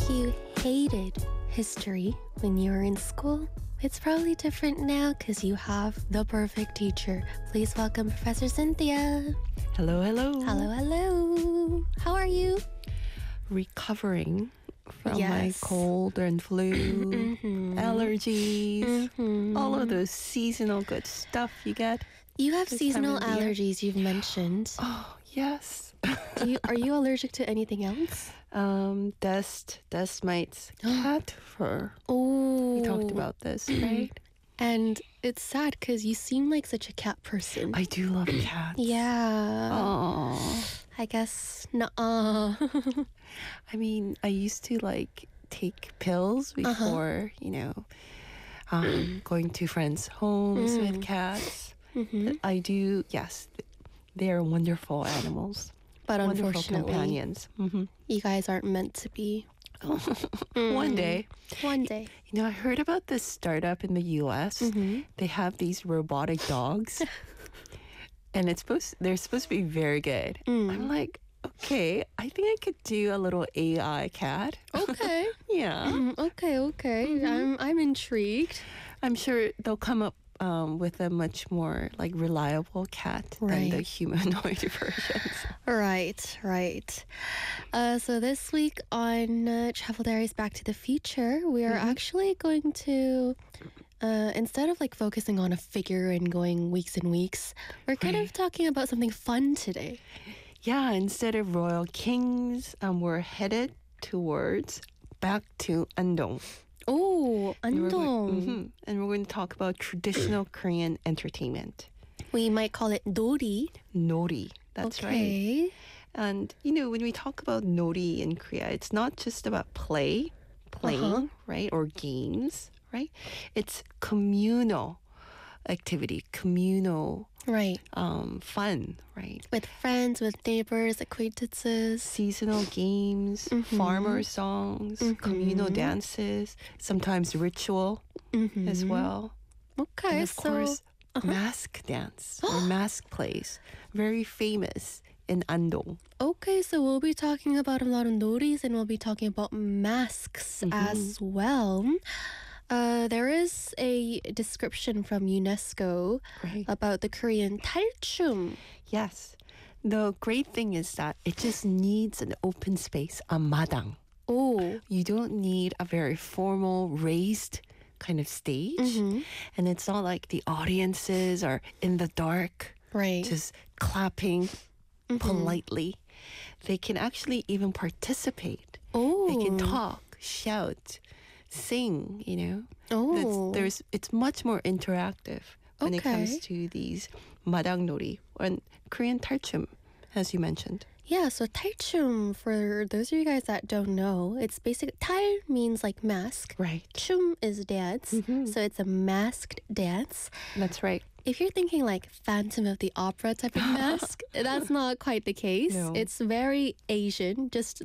If you hated history when you were in school, it's probably different now because you have the perfect teacher. Please welcome Professor Cynthia. Hello, hello. Hello, hello. How are you? Recovering from my Yes. cold and flu, allergies, all of those seasonal good stuff you get. You have This seasonal time of the year. allergies you've mentioned. Oh, yes. Are you allergic to anything else? Dust mites, cat fur. Oh. We talked about this, right? And it's sad because you seem like such a cat person. I do love cats. Yeah. Oh. I guess nuh-uh. I mean, I used to take pills before, going to friends' homes with cats. I do, yes, they're wonderful animals. But Wonderful unfortunately, companions. you guys aren't meant to be. One day. One day. I heard about this startup in the US. They have these robotic dogs. And they're supposed to be very good. I'm like, okay, I think I could do a little AI cat. Okay. Yeah. Okay. I'm intrigued. I'm sure they'll come up with a much more reliable cat than the Right. humanoid versions. Right. So this week on Travel Diaries Back to the Future, we are actually going to, instead of focusing on a figure and going weeks and weeks, we're kind of talking about something fun today. Yeah, instead of royal kings, we're headed towards back to Andong. Oh, And we're Andong. And we're going to talk about traditional Korean entertainment. We might call it Dori. Nori. That's right. Okay. And, when we talk about Nori in Korea, it's not just about playing, right? Or games, right? It's communal activity, communal Right. fun, right? With friends, with neighbors, acquaintances. Seasonal games, farmer songs, communal dances, sometimes ritual as well. Okay, And of so course, mask dance or mask plays, very famous in Andong. okay, so we'll be talking about a lot of noris and we'll be talking about masks as well. There is a description from UNESCO Right. about the Korean 탈춤. Yes. The great thing is that it just needs an open space, a madang. Oh, You don't need a very formal, raised kind of stage. And it's not like the audiences are in the dark, right. just clapping politely. They can actually even participate. Oh, They can talk, shout, sing, Oh. It's much more interactive when it comes Okay. to these madangnori and Korean tarchum, as you mentioned. Yeah, so 탈춤, for those of you guys that don't know, it's basically, 탈 means mask. Right. 춤 is dance, so it's a masked dance. That's right. If you're thinking Phantom of the Opera type of mask, that's not quite the case. No. It's very Asian, just